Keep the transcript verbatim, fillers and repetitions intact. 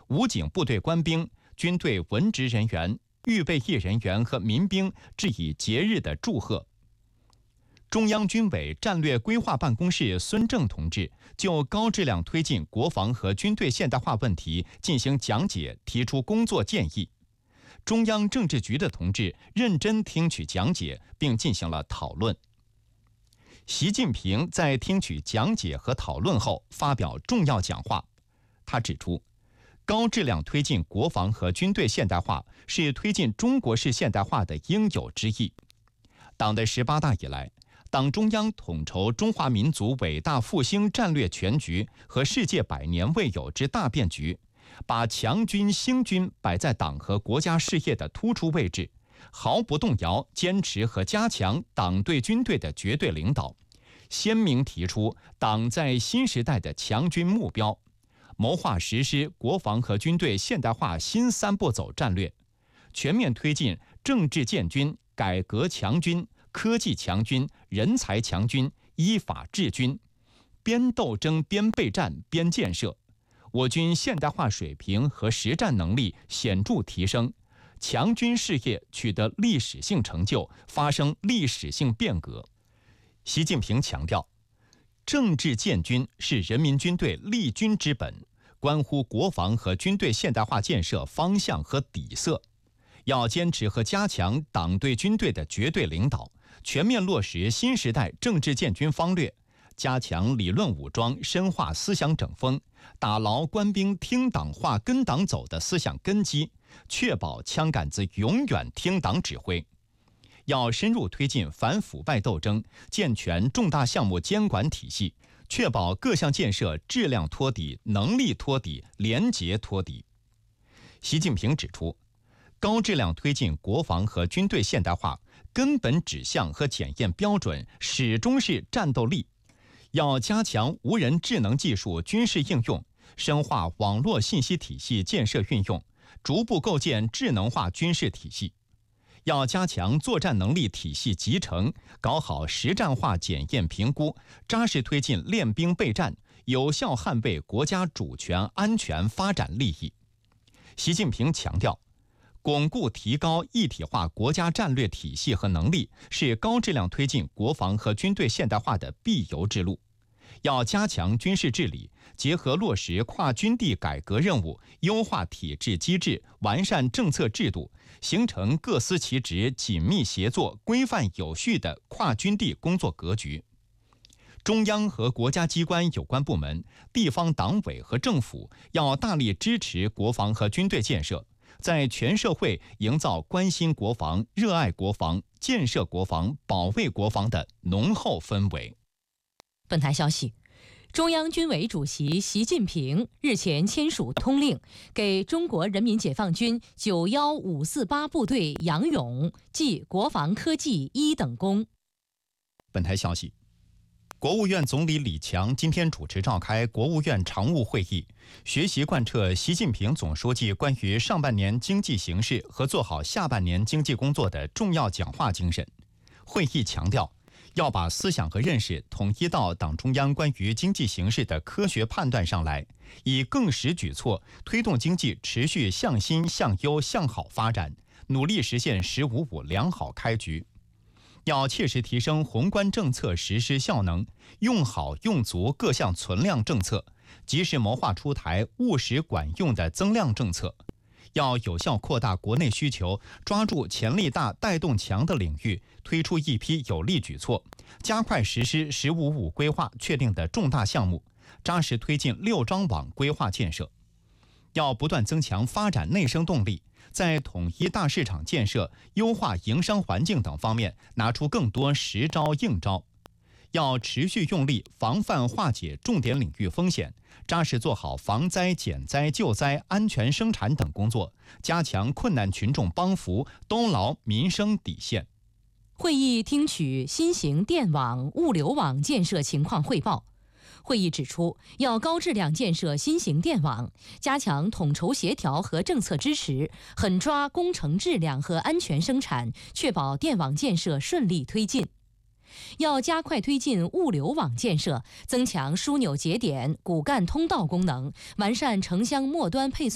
武警部队官兵、军队文职人员、预备役人员和民兵致以节日的祝贺。中央军委战略规划办公室孙正同志就高质量推进国防和军队现代化问题进行讲解，提出工作建议。中央政治局的同志认真听取讲解，并进行了讨论。习近平在听取讲解和讨论后发表重要讲话，他指出，高质量推进国防和军队现代化是推进中国式现代化的应有之义。党的十八大以来，党中央统筹中华民族伟大复兴战略全局和世界百年未有之大变局，把强军兴军摆在党和国家事业的突出位置，毫不动摇坚持和加强党对军队的绝对领导，鲜明提出党在新时代的强军目标，谋划实施国防和军队现代化新三步走战略，全面推进政治建军、改革强军、科技强军、人才强军、依法治军，边斗争边备战边建设，我军现代化水平和实战能力显著提升，强军事业取得历史性成就，发生历史性变革。习近平强调，政治建军是人民军队立军之本，关乎国防和军队现代化建设方向和底色。要坚持和加强党对军队的绝对领导，全面落实新时代政治建军方略，加强理论武装，深化思想整风，打牢官兵听党话跟党走的思想根基，确保枪杆子永远听党指挥。要深入推进反腐败斗争，健全重大项目监管体系，确保各项建设质量托底、能力托底、廉洁托底。习近平指出，高质量推进国防和军队现代化，根本指向和检验标准始终是战斗力。要加强无人智能技术军事应用，深化网络信息体系建设运用，逐步构建智能化军事体系。要加强作战能力体系集成，搞好实战化检验评估，扎实推进练兵备战，有效捍卫国家主权、安全、发展利益。习近平强调，巩固提高一体化国家战略体系和能力，是高质量推进国防和军队现代化的必由之路。要加强军事治理，结合落实跨军地改革任务，优化体制机制，完善政策制度，形成各司其职、紧密协作、规范有序的跨军地工作格局。中央和国家机关有关部门、地方党委和政府要大力支持国防和军队建设，在全社会营造关心国防、热爱国防、建设国防、保卫国防的浓厚氛围。 本台消息，中央军委主席习近平日前签署通令，给中国人民解放军九一五四八部队杨勇记国防科技一等功。 本台消息，国务院总理李强今天主持召开国务院常务会议，学习贯彻习近平总书记关于上半年经济形势和做好下半年经济工作的重要讲话精神。会议强调，要把思想和认识统一到党中央关于经济形势的科学判断上来，以更实举措推动经济持续向新向优向好发展，努力实现“十五五”良好开局。要切实提升宏观政策实施效能，用好用足各项存量政策，及时谋划出台务实管用的增量政策。要有效扩大国内需求，抓住潜力大、带动强的领域，推出一批有力举措，加快实施“十五五”规划确定的重大项目，扎实推进六张网规划建设。要不断增强发展内生动力，在统一大市场建设、优化营商环境等方面拿出更多实招硬招。要持续用力防范化解重点领域风险，扎实做好防灾减灾救灾、安全生产等工作，加强困难群众帮扶，兜牢民生底线。 会议听取新型电网、物流网建设情况汇报。会议指出，要高质量建设新型电网，加强统筹协调和政策支持，狠抓工程质量和安全生产，确保电网建设顺利推进。要加快推进物流网建设，增强枢纽节点、骨干通道功能，完善城乡末端配送